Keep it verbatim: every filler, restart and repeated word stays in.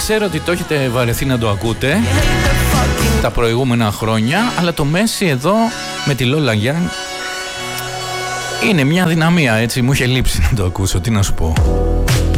ξέρω ότι το έχετε βαρεθεί να το ακούτε τα προηγούμενα χρόνια, αλλά το Messi εδώ με τη Lola Young είναι μια δυναμία, έτσι, μου είχε λείψει να το ακούσω, τι να σου πω.